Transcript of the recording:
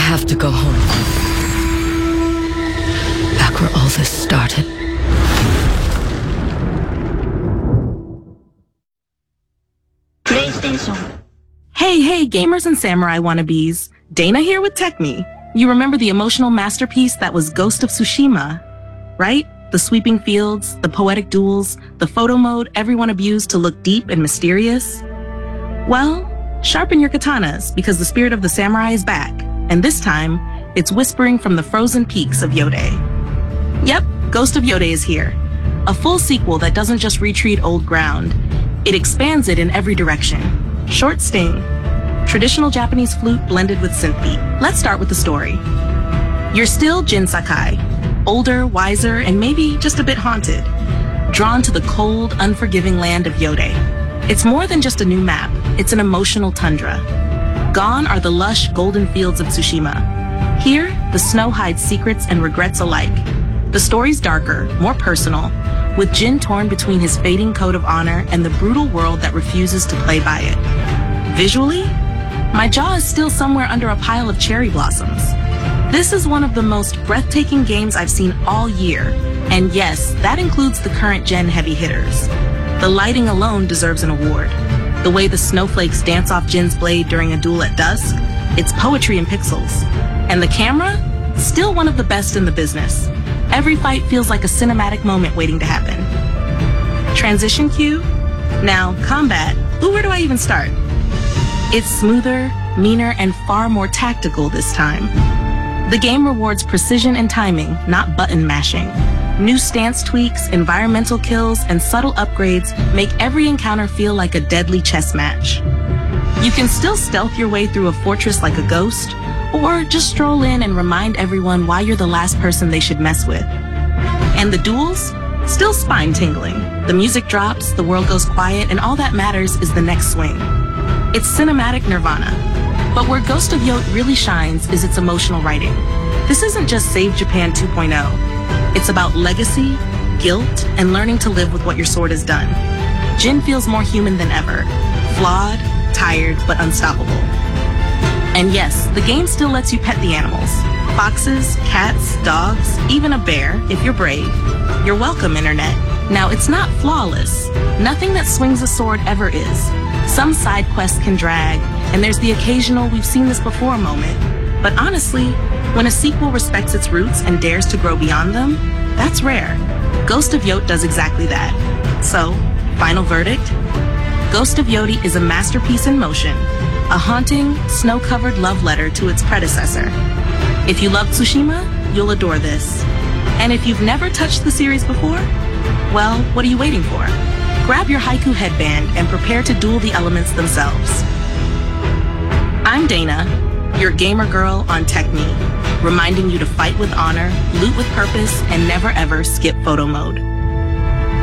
have to go home. Back where all this started. PlayStation. Hey, gamers and samurai wannabes. Dana here with TechMe. You remember the emotional masterpiece that was Ghost of Tsushima, right? The sweeping fields, the poetic duels, the photo mode everyone abused to look deep and mysterious. Well, sharpen your katanas because the spirit of the samurai is back, and this time, it's whispering from the frozen peaks of Yode. Yep, Ghost of Yode is here. A full sequel that doesn't just retreat old ground, it expands it in every direction. Short sting. Traditional Japanese flute blended with synth beat. Let's start with the story. You're still Jin Sakai, older, wiser, and maybe just a bit haunted, drawn to the cold, unforgiving land of Yode. It's more than just a new map, it's an emotional tundra. Gone are the lush, golden fields of Tsushima. Here, the snow hides secrets and regrets alike. The story's darker, more personal, with Jin torn between his fading code of honor and the brutal world that refuses to play by it. Visually, my jaw is still somewhere under a pile of cherry blossoms. This is one of the most breathtaking games I've seen all year, and yes, that includes the current gen heavy hitters. The lighting alone deserves an award. The way the snowflakes dance off Jin's blade during a duel at dusk, it's poetry in pixels. And the camera? Still one of the best in the business. Every fight feels like a cinematic moment waiting to happen. Transition cue? Now, combat. Ooh, where do I even start? It's smoother, meaner, and far more tactical this time. The game rewards precision and timing, not button mashing. New stance tweaks, environmental kills, and subtle upgrades make every encounter feel like a deadly chess match. You can still stealth your way through a fortress like a ghost, or just stroll in and remind everyone why you're the last person they should mess with. And the duels? Still spine-tingling. The music drops, the world goes quiet, and all that matters is the next swing. It's cinematic nirvana. But where Ghost of Yote really shines is its emotional writing. This isn't just Save Japan 2.0. It's about legacy, guilt, and learning to live with what your sword has done. Jin feels more human than ever. Flawed, tired, but unstoppable. And yes, the game still lets you pet the animals. Foxes, cats, dogs, even a bear, if you're brave. You're welcome, Internet. Now, it's not flawless. Nothing that swings a sword ever is. Some side quests can drag, and there's the occasional we've seen this before moment. But honestly, when a sequel respects its roots and dares to grow beyond them, that's rare. Ghost of Yote does exactly that. So, final verdict? Ghost of Yote is a masterpiece in motion, a haunting, snow-covered love letter to its predecessor. If you love Tsushima, you'll adore this. And if you've never touched the series before, well, what are you waiting for? Grab your haiku headband and prepare to duel the elements themselves. I'm Dana, your gamer girl on TechMe, reminding you to fight with honor, loot with purpose, and never ever skip photo mode.